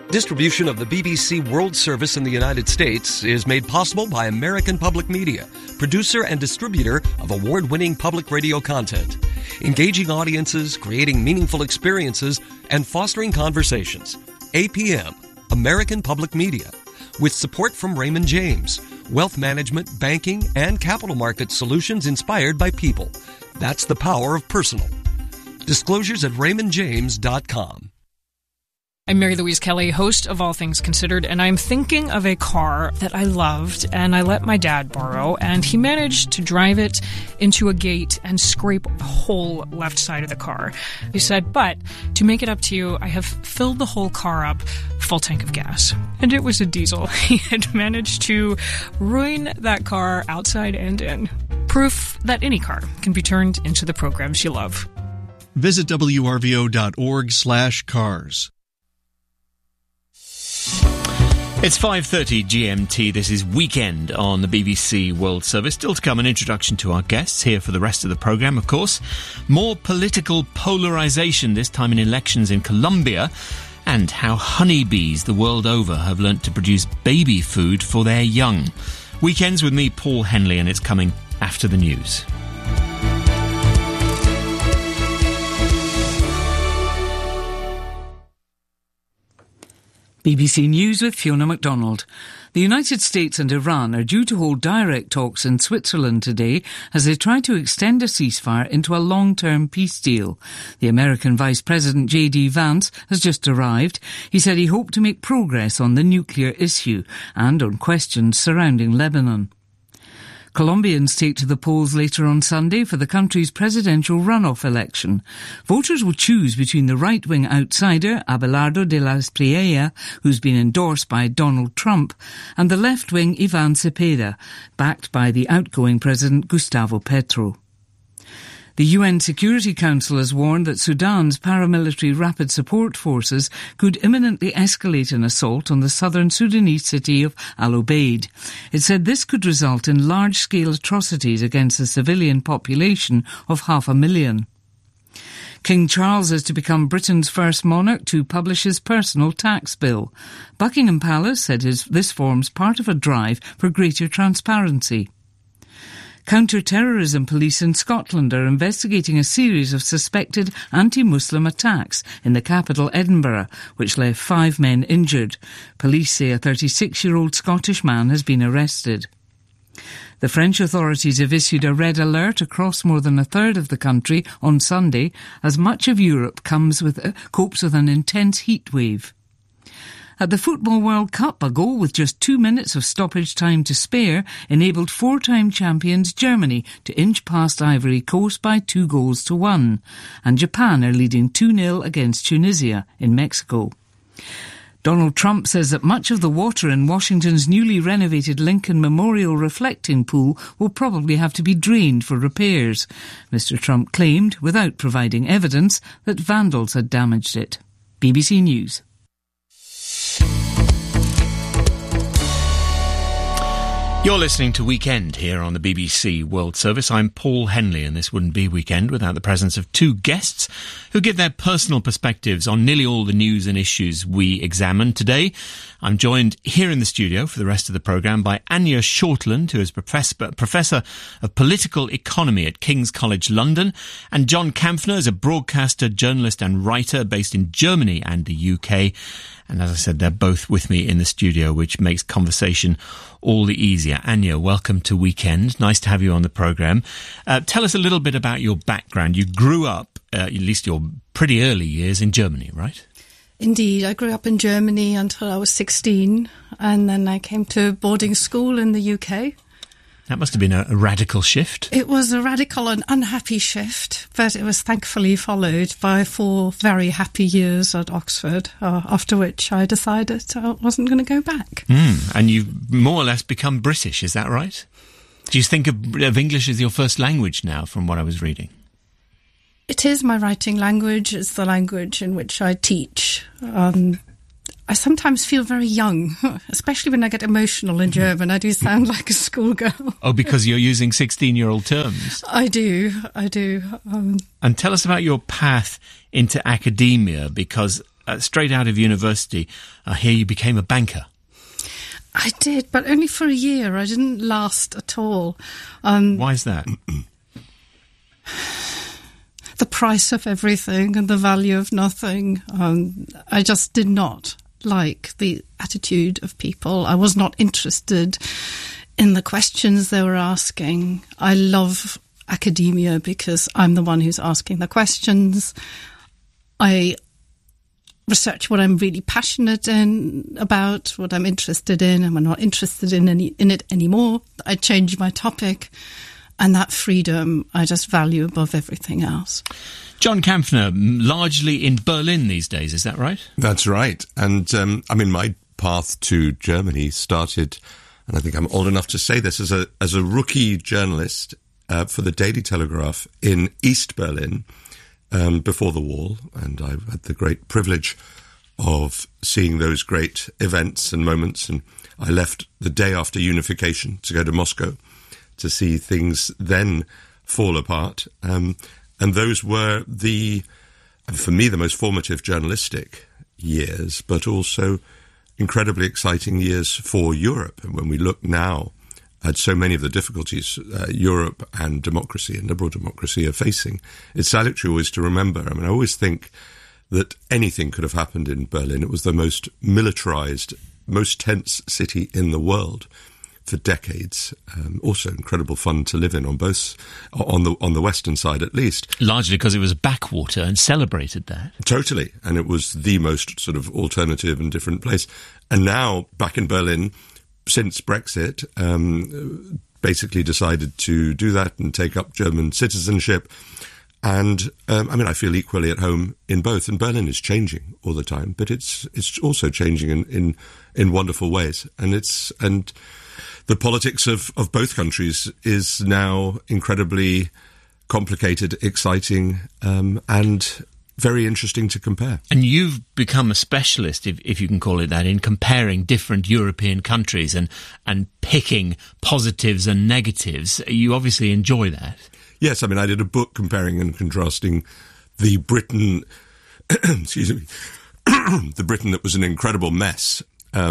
Distribution of the BBC World Service in the United States is made possible by American Public Media, producer and distributor of award-winning public radio content, engaging audiences, creating meaningful experiences, and fostering conversations. APM, American Public Media, with support from Raymond James, wealth management, banking, and capital market solutions inspired by people. That's the power of personal. Disclosures at raymondjames.com. I'm Mary Louise Kelly, host of All Things Considered, and I'm thinking of a car that I loved and I let my dad borrow, and he managed to drive it into a gate and scrape the whole left side of the car. He said, but to make it up to you, I have filled the whole car up, full tank of gas. And it was a diesel. He had managed to ruin that car outside and in. Proof that any car can be turned into the programs you love. Visit wrvo.org/cars. It's 5:30 GMT. This is Weekend on the BBC World Service. Still to come, an introduction to our guests here for the rest of the programme, of course. More political polarisation, this time in elections in Colombia, and how honeybees the world over have learnt to produce baby food for their young. Weekends with me, Paul Henley, and it's coming after the news. BBC News with Fiona MacDonald. The United States and Iran are due to hold direct talks in Switzerland today as they try to extend a ceasefire into a long-term peace deal. The American Vice President J.D. Vance has just arrived. He said he hoped to make progress on the nuclear issue and on questions surrounding Lebanon. Colombians take to the polls later on Sunday for the country's presidential runoff election. Voters will choose between the right-wing outsider, Abelardo de la Espriella, who's been endorsed by Donald Trump, and the left-wing Ivan Cepeda, backed by the outgoing president Gustavo Petro. The UN Security Council has warned that Sudan's paramilitary rapid support forces could imminently escalate an assault on the southern Sudanese city of Al Obeid. It said this could result in large-scale atrocities against the civilian population of 500,000. King Charles is to become Britain's first monarch to publish his personal tax bill. Buckingham Palace said this forms part of a drive for greater transparency. Counter-terrorism police in Scotland are investigating a series of suspected anti-Muslim attacks in the capital, Edinburgh, which left 5 men injured. Police say a 36-year-old Scottish man has been arrested. The French authorities have issued a red alert across more than a third of the country on Sunday, as much of Europe copes with an intense heat wave. At the Football World Cup, a goal with just 2 minutes of stoppage time to spare enabled 4-time champions Germany to inch past Ivory Coast by 2-1, and Japan are leading 2-0 against Tunisia in Mexico. Donald Trump says that much of the water in Washington's newly renovated Lincoln Memorial reflecting pool will probably have to be drained for repairs. Mr. Trump claimed, without providing evidence, that vandals had damaged it. BBC News. You're listening to Weekend here on the BBC World Service. I'm Paul Henley, and this wouldn't be Weekend without the presence of 2 guests who give their personal perspectives on nearly all the news and issues we examine. Today, I'm joined here in the studio for the rest of the programme by Anya Shortland, who is Professor of Political Economy at King's College London, and John Kampfner is a broadcaster, journalist and writer based in Germany and the UK. And as I said, they're both with me in the studio, which makes conversation all the easier. Anya, welcome to Weekend. Nice to have you on the programme. Tell us a little bit about your background. You grew up, at least your pretty early years, in Germany, right? Indeed. I grew up in Germany until I was 16, and then I came to boarding school in the UK. That must have been a radical shift. It was a radical and unhappy shift, but it was thankfully followed by 4 very happy years at Oxford, after which I decided I wasn't going to go back. And you've more or less become British, is that right? Do you think of English as your first language now, from what I was reading? It is my writing language. It's the language in which I teach. I sometimes feel very young, especially when I get emotional in German. I do sound like a schoolgirl. Oh, because you're using 16-year-old terms. I do. And tell us about your path into academia, because straight out of university, here you became a banker. I did, but only for a year. I didn't last at all. Why is that? The price of everything and the value of nothing. I just did not like the attitude of people. I was not interested in the questions they were asking. I love academia because I'm the one who's asking the questions. I research what I'm really passionate about, what I'm interested in, and I'm not interested in it anymore. I change my topic. And that freedom I just value above everything else. John Kampfner, largely in Berlin these days, is that right? That's right. And, my path to Germany started, and I think I'm old enough to say this, as a rookie journalist for the Daily Telegraph in East Berlin before the wall. And I had the great privilege of seeing those great events and moments. And I left the day after unification to go to Moscow to see things then fall apart. And those were for me, the most formative journalistic years, but also incredibly exciting years for Europe. And when we look now at so many of the difficulties Europe and democracy and liberal democracy are facing, it's salutary always to remember. I always think that anything could have happened in Berlin. It was the most militarized, most tense city in the world for decades. Also incredible fun to live in on the western side at least. Largely because it was a backwater and celebrated that. Totally. And it was the most sort of alternative and different place. And now, back in Berlin, since Brexit, basically decided to do that and take up German citizenship. And, I feel equally at home in both. And Berlin is changing all the time, but it's also changing in wonderful ways. And the politics of both countries is now incredibly complicated, exciting, and very interesting to compare. And you've become a specialist, if you can call it that, in comparing different European countries and picking positives and negatives. You obviously enjoy that. Yes, I did a book comparing and contrasting the Britain, excuse me, the Britain that was an incredible mess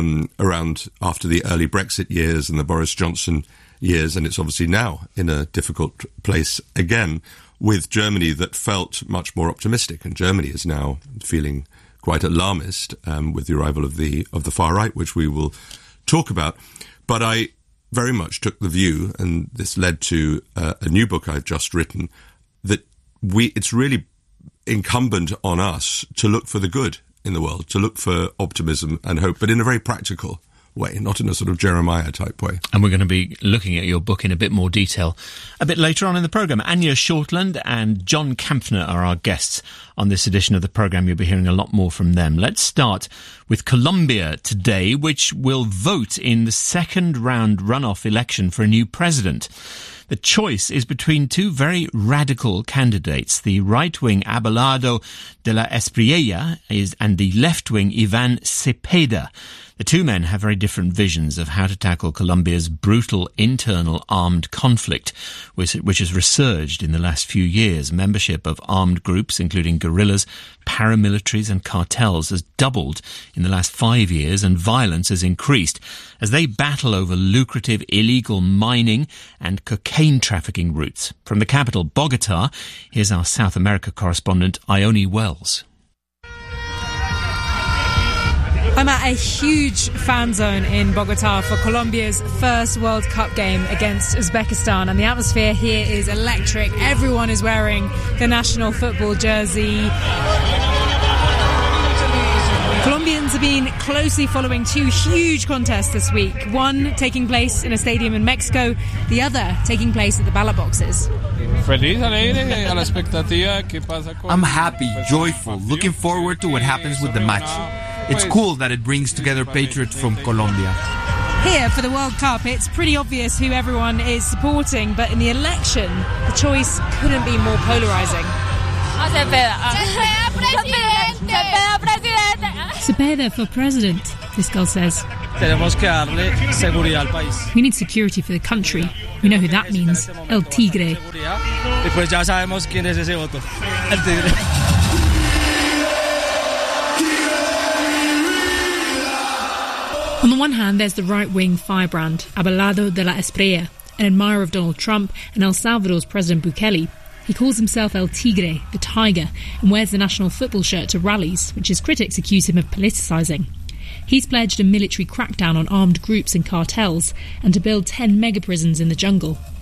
around after the early Brexit years and the Boris Johnson years, and it's obviously now in a difficult place again, with Germany that felt much more optimistic, and Germany is now feeling quite alarmist with the arrival of the far right, which we will talk about. But I very much took the view, and this led to a new book I've just written, that it's really incumbent on us to look for the good in the world, to look for optimism and hope, but in a very practical way, not in a sort of Jeremiah type way. And we're going to be looking at your book in a bit more detail a bit later on in the programme. Anya Shortland and John Kampfner are our guests on this edition of the programme. You'll be hearing a lot more from them. Let's start with Colombia today, which will vote in the second round runoff election for a new president. The choice is between two very radical candidates, the right-wing Abelardo de la Espriella and the left-wing Ivan Cepeda. The two men have very different visions of how to tackle Colombia's brutal internal armed conflict, which has resurged in the last few years. Membership of armed groups, including guerrillas, paramilitaries and cartels, has doubled in the last 5 years, and violence has increased as they battle over lucrative illegal mining and cocaine trafficking routes. From the capital, Bogota, here's our South America correspondent, Ione Wells. I'm at a huge fan zone in Bogota for Colombia's first World Cup game against Uzbekistan, and the atmosphere here is electric. Everyone is wearing the national football jersey. Colombians have been closely following two huge contests this week, one taking place in a stadium in Mexico, the other taking place at the ballot boxes. I'm happy, joyful, looking forward to what happens with the match. It's cool that it brings together patriots from Colombia. Here for the World Cup, it's pretty obvious who everyone is supporting, but in the election, the choice couldn't be more polarizing. Cepeda for president, this girl says. We need security for the country. We know who that means. El Tigre. On the one hand, there's the right-wing firebrand, Abelardo de la Espriella, an admirer of Donald Trump and El Salvador's President Bukele. He calls himself El Tigre, the tiger, and wears the national football shirt to rallies, which his critics accuse him of politicising. He's pledged a military crackdown on armed groups and cartels and to build 10 mega-prisons in the jungle.